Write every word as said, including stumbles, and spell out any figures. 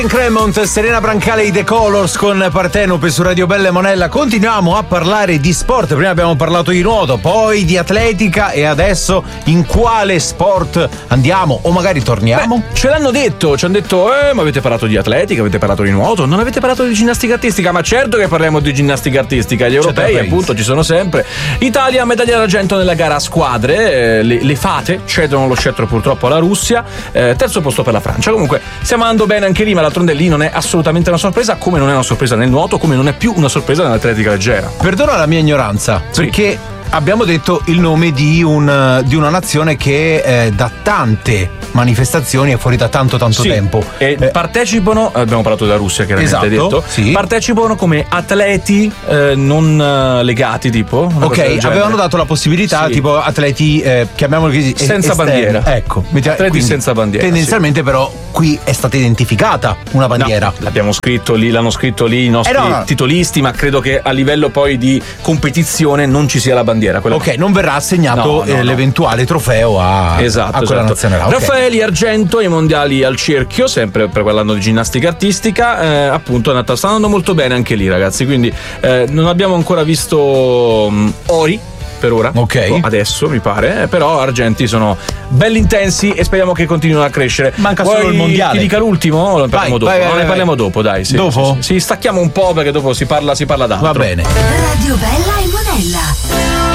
Cremont, Serena Brancale, i The Colors con Partenope su Radio Bella e Monella. Continuiamo a parlare di sport. Prima abbiamo parlato di nuoto, poi di atletica e adesso in quale sport andiamo o magari torniamo? Beh, ce l'hanno detto, ci hanno detto eh ma avete parlato di atletica, avete parlato di nuoto, non avete parlato di ginnastica artistica. Ma certo che parliamo di ginnastica artistica. Gli europei appunto ci sono sempre. Italia medaglia d'argento nella gara a squadre, eh, le, le fate cedono lo scettro purtroppo alla Russia, eh, terzo posto per la Francia. Comunque stiamo andando bene anche lì, ma d'altronde lì non è assolutamente una sorpresa, come non è una sorpresa nel nuoto, come non è più una sorpresa nell'atletica leggera. Perdona la mia ignoranza, sì, perché abbiamo detto il nome di, un, di una nazione che eh, da tante manifestazioni è fuori da tanto tanto sì, tempo e eh, partecipano, abbiamo parlato della Russia chiaramente, esatto, detto sì, partecipano come atleti eh, non uh, legati, tipo ok, avevano dato la possibilità, sì, tipo atleti eh, chiamiamoli così senza esterni, bandiera, ecco, atleti senza bandiera tendenzialmente, sì, però qui è stata identificata una bandiera. No, l'abbiamo scritto lì, l'hanno scritto lì i nostri eh no, no. titolisti, ma credo che a livello poi di competizione non ci sia la bandiera. Quella ok, non verrà assegnato no, no, eh, l'eventuale trofeo a, esatto, a quella esatto. nazionale. Okay. Raffaeli argento ai mondiali al cerchio, sempre per parlando di ginnastica artistica, eh, appunto è andata, sta andando molto bene anche lì, ragazzi, quindi eh, non abbiamo ancora visto um, ori per ora, ok, adesso mi pare, eh, però argenti sono belli intensi e speriamo che continuino a crescere. Manca Vuoi solo il mondiale. Ti dica l'ultimo o lo parliamo dopo? Vai, vai, no, vai, ne parliamo vai. dopo, dai. Sì, dopo? Sì, sì, sì, stacchiamo un po' perché dopo si parla, si parla d'altro. Va bene. Radio Bella e Monella.